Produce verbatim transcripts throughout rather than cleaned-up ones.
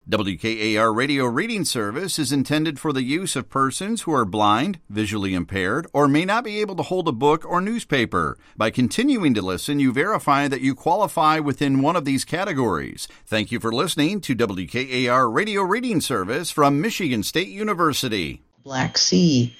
W K A R Radio Reading Service is intended for the use of persons who are blind, visually impaired, or may not be able to hold a book or newspaper. By continuing to listen, you verify that you qualify within one of these categories. Thank you for listening to W K A R Radio Reading Service from Michigan State University. Black Sea.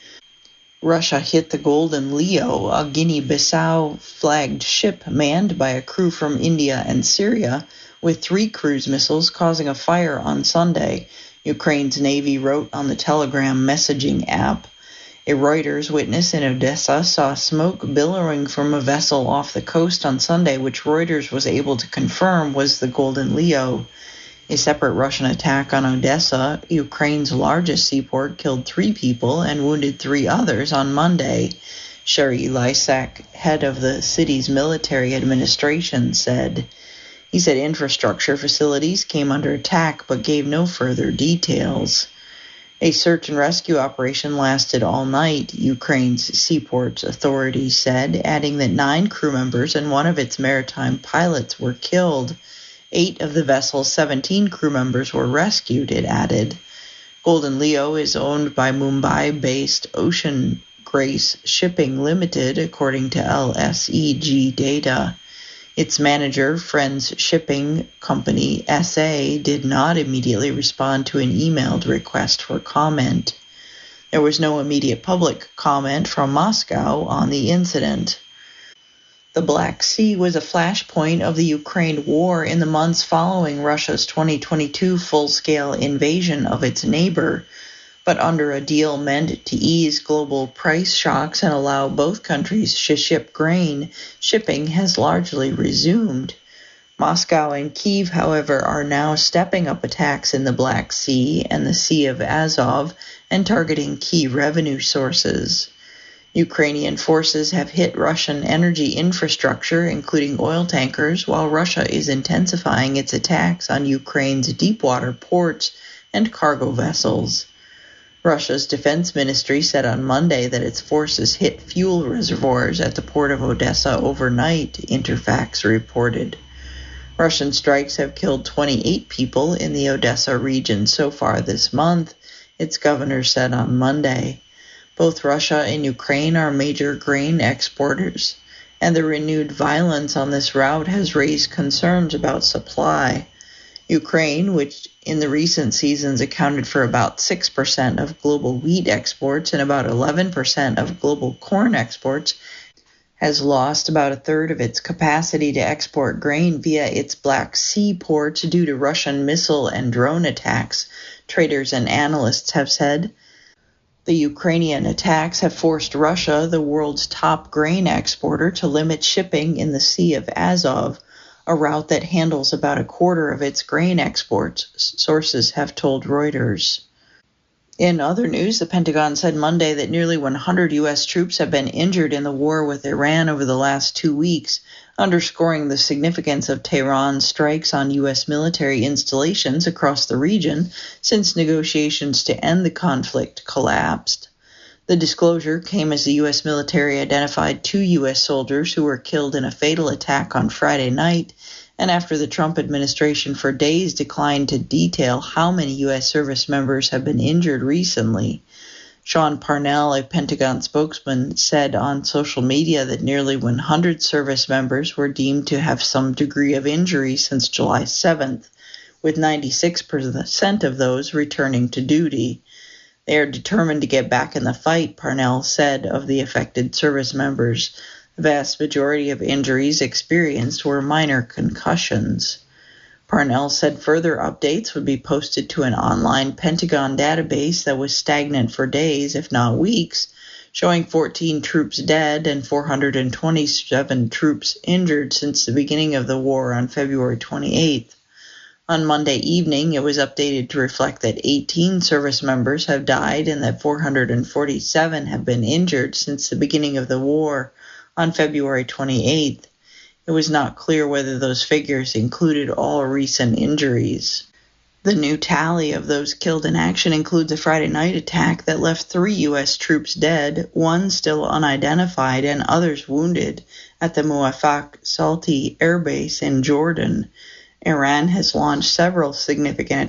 Russia hit the Golden Leo, a Guinea-Bissau flagged ship manned by a crew from India and Syria, with three cruise missiles causing a fire on Sunday, Ukraine's Navy wrote on the Telegram messaging app. A Reuters witness in Odessa saw smoke billowing from a vessel off the coast on Sunday, which Reuters was able to confirm was the Golden Leo. A separate Russian attack on Odessa, Ukraine's largest seaport, killed three people and wounded three others on Monday. Sherry Lysak, head of the city's military administration, said. He said infrastructure facilities came under attack but gave no further details. A search and rescue operation lasted all night, Ukraine's seaports authorities said, adding that nine crew members and one of its maritime pilots were killed. Eight of the vessel's seventeen crew members were rescued, it added. Golden Leo is owned by Mumbai-based Ocean Grace Shipping Limited, according to L S E G data. Its manager, Friends Shipping Company, S A, did not immediately respond to an emailed request for comment. There was no immediate public comment from Moscow on the incident. The Black Sea was a flashpoint of the Ukraine war in the months following Russia's twenty twenty-two full-scale invasion of its neighbor, but under a deal meant to ease global price shocks and allow both countries to ship grain, shipping has largely resumed. Moscow and Kyiv, however, are now stepping up attacks in the Black Sea and the Sea of Azov and targeting key revenue sources. Ukrainian forces have hit Russian energy infrastructure, including oil tankers, while Russia is intensifying its attacks on Ukraine's deepwater ports and cargo vessels. Russia's defense ministry said on Monday that its forces hit fuel reservoirs at the port of Odessa overnight, Interfax reported. Russian strikes have killed twenty-eight people in the Odessa region so far this month, its governor said on Monday. Both Russia and Ukraine are major grain exporters, and the renewed violence on this route has raised concerns about supply. Ukraine, which in the recent seasons accounted for about six percent of global wheat exports and about eleven percent of global corn exports, has lost about a third of its capacity to export grain via its Black Sea ports due to Russian missile and drone attacks, traders and analysts have said. The Ukrainian attacks have forced Russia, the world's top grain exporter, to limit shipping in the Sea of Azov, a route that handles about a quarter of its grain exports, sources have told Reuters. In other news, the Pentagon said Monday that nearly one hundred U S troops have been injured in the war with Iran over the last two weeks, underscoring the significance of Tehran's strikes on U S military installations across the region since negotiations to end the conflict collapsed. The disclosure came as the U S military identified two U S soldiers who were killed in a fatal attack on Friday night, and after the Trump administration for days declined to detail how many U S service members have been injured recently. Sean Parnell, a Pentagon spokesman, said on social media that nearly one hundred service members were deemed to have some degree of injury since July seventh, with ninety-six percent of those returning to duty. They are determined to get back in the fight, Parnell said of the affected service members. The vast majority of injuries experienced were minor concussions. Parnell said further updates would be posted to an online Pentagon database that was stagnant for days, if not weeks, showing fourteen troops dead and four hundred twenty-seven troops injured since the beginning of the war on February twenty-eighth. On Monday evening, it was updated to reflect that eighteen service members have died and that four hundred forty-seven have been injured since the beginning of the war on February twenty-eighth. It was not clear whether those figures included all recent injuries. The new tally of those killed in action includes a Friday night attack that left three U S troops dead, one still unidentified, and others wounded at the Muwafaq Salti Air Base in Jordan. Iran has launched several significant